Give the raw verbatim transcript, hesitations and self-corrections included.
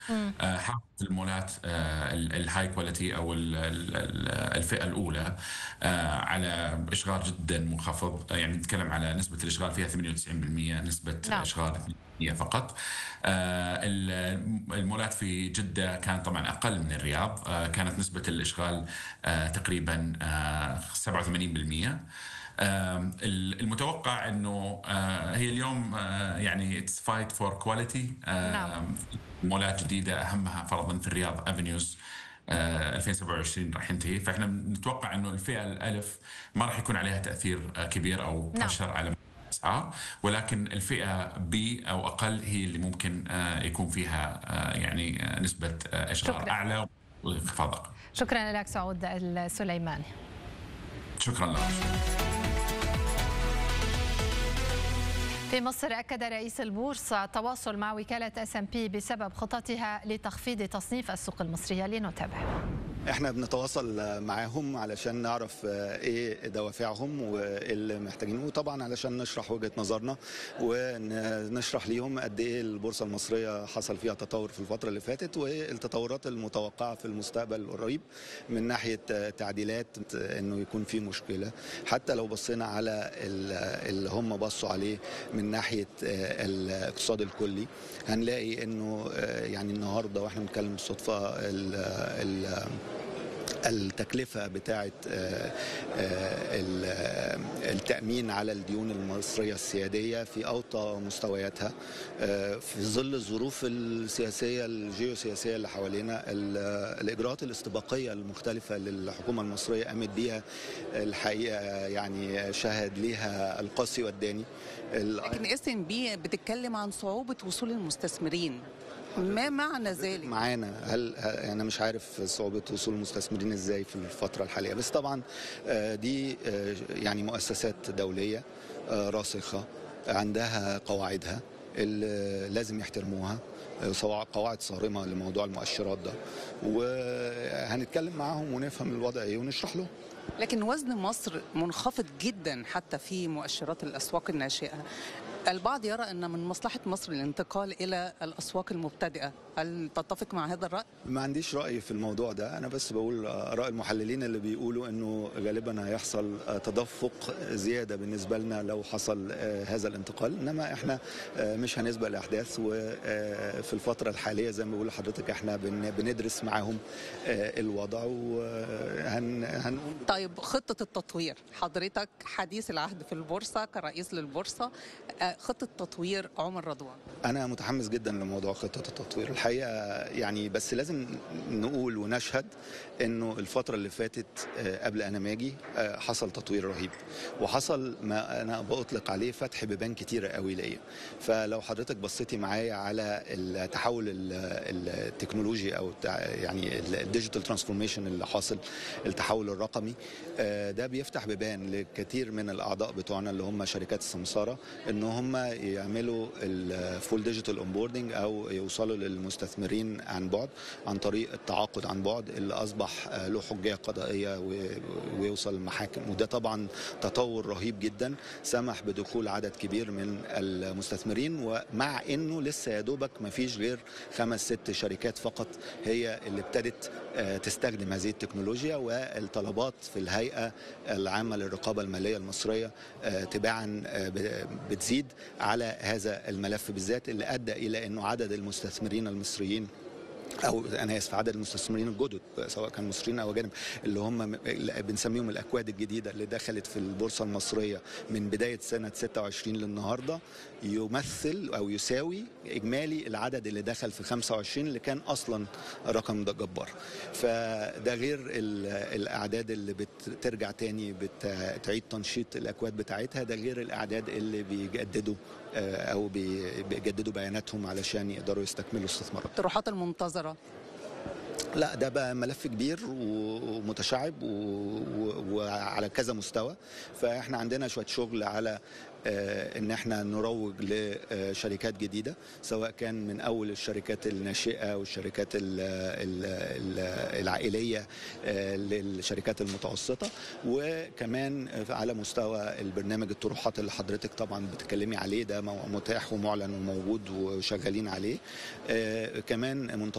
مم. حافظ المولات الهاي كواليتي او ال- ال- ال- الفئه الاولى آه، على اشغال جدا منخفض. يعني نتكلم على نسبه الاشغال فيها ثمانية وتسعين بالمئة، نسبه نعم. اشغال اثنين بالمئة فقط. آه، ال- المولات في جده كان طبعا اقل من الرياض، آه، كانت نسبه الاشغال آه، تقريبا آه، سبعة وثمانين بالمئة. آم، المتوقع انه آه، هي اليوم آه، يعني اتس فايت فور كواليتي. نعم. مولات جديده اهمها فرضا في الرياض افنيوز ألفين وسبعة وعشرين راح ينتهي، فاحنا نتوقع انه الفئه الالف ما راح يكون عليها تاثير آه، كبير او نعم. بريشر على الاسعار، ولكن الفئه بي او اقل هي اللي ممكن آه، يكون فيها آه، يعني آه، نسبه آه، اشغال شكرا. اعلى وانخفاض اقل. شكرا لك سعود السليماني. شكرا لك. في مصر أكد رئيس البورصة التواصل مع وكالة اس ام بي بسبب خططها لتخفيض تصنيف السوق المصرية. لنتابع. احنا بنتواصل معاهم علشان نعرف ايه دوافعهم وايه اللي محتاجينه، وطبعا علشان نشرح وجهة نظرنا ونشرح ليهم قد ايه البورصة المصرية حصل فيها تطور في الفترة اللي فاتت، والتطورات المتوقعة في المستقبل القريب من ناحية تعديلات انه يكون في مشكلة. حتى لو بصينا على اللي هم بصوا عليه من ناحية الاقتصاد الكلي، هنلاقي انه يعني النهارده واحنا بنتكلم بالصدفة ال ال التكلفة بتاعة التأمين على الديون المصرية السيادية في أوطى مستوياتها في ظل الظروف السياسية الجيوسياسية اللي حوالينا. الإجراءات الاستباقية المختلفة للحكومة المصرية قامت بيها الحقيقة يعني شهد ليها القاسي والداني. لكن اس ام بي بتتكلم عن صعوبة وصول المستثمرين، ما معنى ذلك؟ معانا هل انا مش عارف صعوبه وصول المستثمرين ازاي في الفتره الحاليه، بس طبعا دي يعني مؤسسات دوليه راسخه عندها قواعدها اللي لازم يحترموها، سواء قواعد صارمه لموضوع المؤشرات ده، وهنتكلم معاهم ونفهم الوضع ايه ونشرح لهم. لكن وزن مصر منخفض جدا حتى في مؤشرات الأسواق الناشئة. البعض يرى أن من مصلحة مصر الانتقال إلى الأسواق المبتدئة، هل تتفق مع هذا الرأي؟ ما عنديش رأي في الموضوع ده، أنا بس بقول آراء المحللين اللي بيقولوا أنه غالبا هيحصل تدفق زيادة بالنسبة لنا لو حصل هذا الانتقال، إنما إحنا مش هنسبق الأحداث، وفي الفترة الحالية زي ما بقول لحضرتك إحنا بندرس معاهم الوضع وهنقول. طيب خطة التطوير، حضرتك حديث العهد في البورصة كرئيس للبورصة، خطة تطوير عمر رضوان. أنا متحمس جدا لموضوع خطة التطوير الحقيقة، يعني بس لازم نقول ونشهد إنه الفترة اللي فاتت قبل أنا ما أجي حصل تطوير رهيب، وحصل ما أنا بأطلق عليه فتح بيبان كتيرة قوي ليا. فلو حضرتك بصيتي معايا على التحول التكنولوجي أو يعني الديجيتال ترانسفورميشن اللي حاصل، التحول الرقمي ده بيفتح بيبان لكثير من الأعضاء بتوعنا اللي هم شركات السمسارة إن هم يعملوا الفول ديجيتال اونبوردنج او يوصلوا للمستثمرين عن بعد عن طريق التعاقد عن بعد اللي اصبح له حجيه قضائيه ويوصل المحاكم، وده طبعا تطور رهيب جدا سمح بدخول عدد كبير من المستثمرين، ومع انه لسه يا دوبك ما فيش غير خمس ست شركات فقط هي اللي ابتدت تستخدم هذه التكنولوجيا، والطلبات في الهيئه العامه للرقابه الماليه المصريه تباعا بتزيد على هذا الملف بالذات، اللي ادى الى انه عدد المستثمرين المصريين او انا اسف عدد المستثمرين الجدد سواء كان مصريين او اجانب اللي هم بنسميهم الاكواد الجديده اللي دخلت في البورصه المصريه من بدايه سنه ستة وعشرين للنهارده يمثل او يساوي اجمالي العدد اللي دخل في خمسة وعشرين اللي كان اصلا رقم ده جبار. فده غير الاعداد اللي بترجع تاني بتعيد تنشيط الاكواد بتاعتها، ده غير الاعداد اللي بيجددوا او بيجددوا بياناتهم علشان يقدروا يستكملوا استثمارات. الطروحات المنتظره لا ده بقى ملف كبير ومتشعب وعلى كذا مستوى، فاحنا عندنا شويه شغل على ان احنا نروج لشركات جديده، سواء كان من اول الشركات الناشئه والشركات العائليه للشركات المتوسطه، وكمان على مستوى البرنامج الطروحات اللي حضرتك طبعا بتتكلمي عليه ده متاح ومعلن وموجود وشغالين عليه. كمان